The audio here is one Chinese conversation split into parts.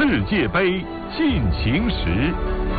世界杯进行时。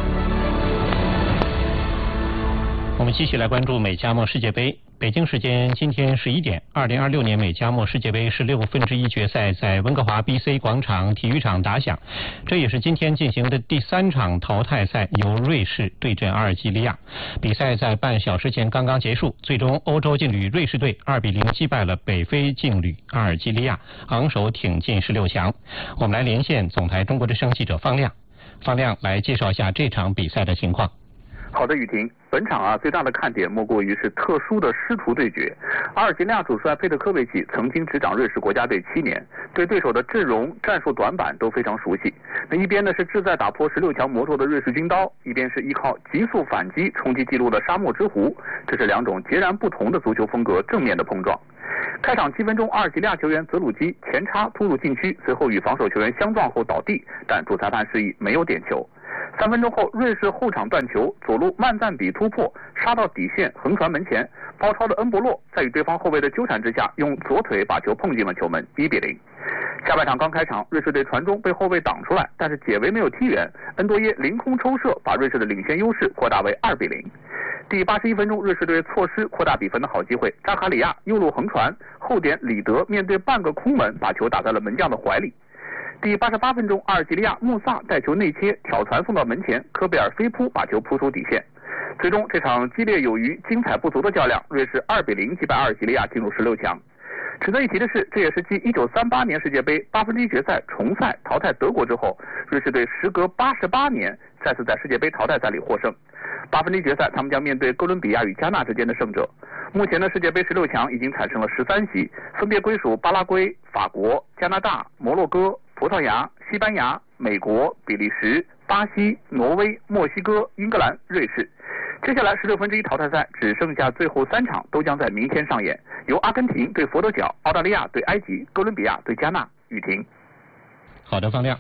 我们继续来关注美加墨世界杯。北京时间今天11点，2026年美加墨世界杯16分之1决赛在温哥华 BC 广场体育场打响，这也是今天进行的第3场淘汰赛，由瑞士对阵阿尔及利亚。比赛在半小时前刚刚结束，最终欧洲劲旅瑞士队2-0击败了北非劲旅阿尔及利亚，昂首挺进16强。我们来连线总台中国之声记者方亮，方亮来介绍一下这场比赛的情况。 好的，雨婷，本场最大的看点莫过于是特殊的师徒对决。阿尔及利亚主帅佩特科维奇曾经执掌瑞士国家队7年，对对手的阵容、战术短板都非常熟悉。那一边呢是志在打破16强魔咒的瑞士军刀，一边是依靠急速反击冲击纪录的沙漠之狐，这是2种截然不同的足球风格正面的碰撞。开场7分钟，阿尔及利亚球员泽鲁基前插突入禁区，随后与防守球员相撞后倒地，但主裁判示意没有点球。3分钟后，瑞士后场断球，左路曼赞比突破，杀到底线，横传门前，包抄的恩博洛在与对方后卫的纠缠之下，用左腿把球碰进了球门，1-0。下半场刚开场，瑞士队传中被后卫挡出来，但是解围没有踢远，恩多耶凌空抽射，把瑞士的领先优势扩大为2-0。第81分钟，瑞士队错失扩大比分的好机会，扎卡里亚右路横传，后点里德面对半个空门，把球打在了门将的怀里。第88分钟，阿尔及利亚穆萨带球内切，挑传送到门前，科贝尔飞扑把球扑出底线。最终这场激烈有余、精彩不足的较量，瑞士2-0击败阿尔及利亚进入16强。值得一提的是，这也是继1938年世界杯8分之1决赛重赛淘汰德国之后，瑞士队时隔88年再次在世界杯淘汰赛里获胜。8分之1决赛，他们将面对哥伦比亚与加纳之间的胜者。目前的世界杯16强已经产生了13席，分别归属巴拉圭、法国、加拿大、摩洛哥、葡萄牙、西班牙、美国、比利时、巴西、挪威、墨西哥、英格兰、瑞士。接下来16分之1淘汰赛只剩下最后3场，都将在明天上演，由阿根廷对佛得角，澳大利亚对埃及，哥伦比亚对加纳。雨婷。 好的，方亮。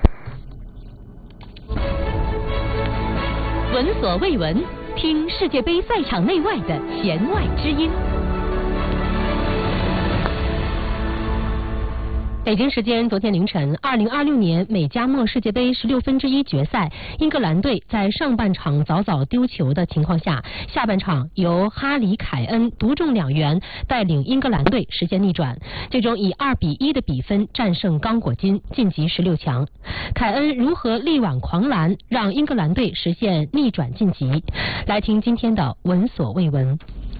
闻所未闻，听世界杯赛场内外的弦外之音。北京时间昨天凌晨，2026年美加墨世界杯16分之1决赛，英格兰队在上半场早早丢球的情况下，下半场由哈里凯恩独中2元，带领英格兰队实现逆转，最终以2-1的比分战胜刚果金，晋级16强。凯恩如何力挽狂澜，让英格兰队实现逆转晋级？来听今天的闻所未闻。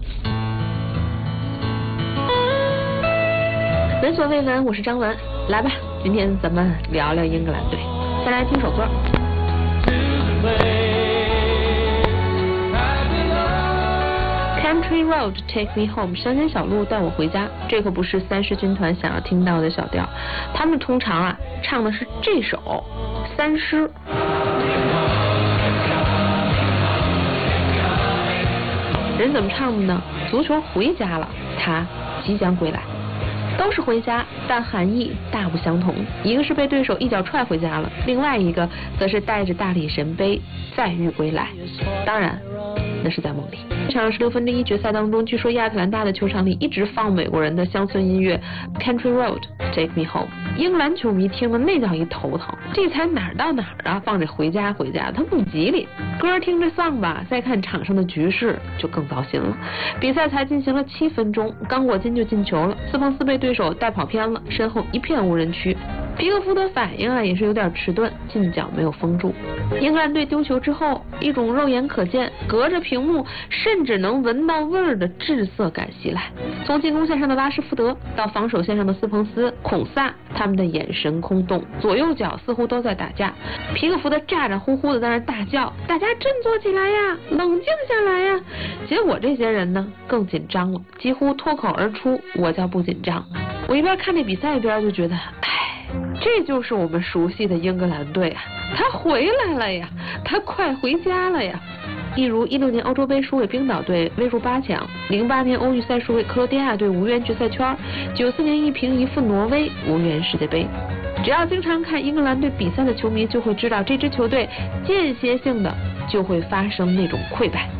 闻所未闻，我是张文，来吧，今天咱们聊聊英格兰队。先来听首歌。Country Road Take Me Home， 山间小路带我回家。这可不是三狮军团想要听到的小调，他们通常唱的是这首三狮。人怎么唱的呢？足球回家了，他即将归来。都是回家，但含义大不相同。一个是被对手一脚踹回家了，另外一个则是带着大力神杯再遇归来。当然，那是在梦里。这场16分之1决赛当中，据说亚特兰大的球场里一直放美国人的乡村音乐 Country Road Take Me Home。英格兰球迷听了那叫一头疼，这才哪儿到哪儿啊，放着回家回家，他不吉利。歌听着丧吧，再看场上的局势就更糟心了。比赛才进行了7分钟，刚果金就进球了，斯彭斯被对手带跑偏了，身后一片无人区。皮克福德反应也是有点迟钝，进脚没有封住。英格兰队丢球之后，一种肉眼可见、隔着屏幕甚至能闻到味儿的滞涩感袭来。从进攻线上的拉什福德到防守线上的斯彭斯、孔萨，他们的眼神空洞，左右脚似乎都在打架。皮克福德咋咋呼呼的在那大叫：“大家振作起来呀，冷静下来呀！”结果这些人呢更紧张了，几乎脱口而出：“我叫不紧张。”我一边看这比赛一边就觉得，这就是我们熟悉的英格兰队啊，他回来了呀，他快回家了呀。一如16年欧洲杯输给冰岛队未入8强，08年欧预赛输给克罗地亚队无缘决赛圈，94年1平1负挪威无缘世界杯。只要经常看英格兰队比赛的球迷就会知道，这支球队间歇性的就会发生那种溃败。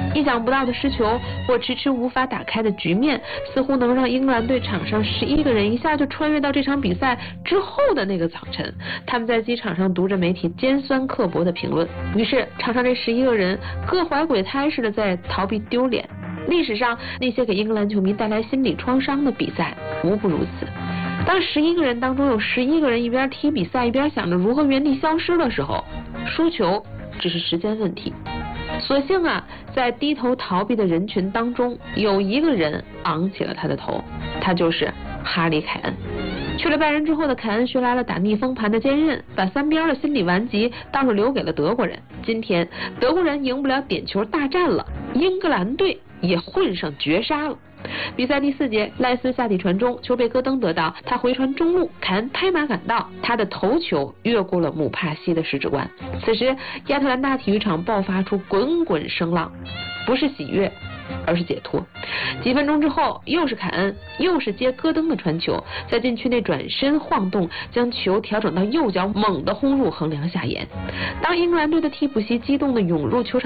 意想不到的失球或迟迟无法打开的局面，似乎能让英格兰队场上11个人一下就穿越到这场比赛之后的那个早晨。他们在机场上读着媒体尖酸刻薄的评论，于是场上这11个人各怀鬼胎似的在逃避丢脸。历史上那些给英格兰球迷带来心理创伤的比赛无不如此。当11个人当中有11个人一边踢比赛一边想着如何原地消失的时候，输球只是时间问题。所幸啊，在低头逃避的人群当中，有一个人昂起了他的头，他就是哈里·凯恩。去了拜仁之后的凯恩学来了打逆风盘的坚韧，把三边的心理顽疾倒是留给了德国人。今天德国人赢不了点球大战了，英格兰队也混上绝杀了。比赛第4节，赖斯下底传中，球被戈登得到，他回传中路，凯恩拍马赶到，他的头球越过了姆帕西的十指关。此时亚特兰大体育场爆发出滚滚声浪，不是喜悦而是解脱。几分钟之后，又是凯恩，又是接戈登的传球，在禁区内转身晃动，将球调整到右脚，猛地轰入横梁下沿。当英格兰队的替补席激动地涌入球场